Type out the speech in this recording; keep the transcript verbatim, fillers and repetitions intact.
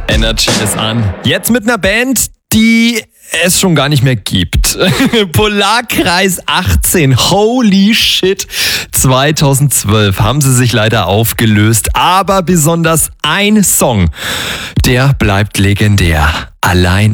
Energy ist an. Jetzt mit einer Band, die es schon gar nicht mehr gibt. Polarkreis achtzehn, holy shit. zweitausendzwölf haben sie sich leider aufgelöst, aber besonders ein Song, der bleibt legendär. Allein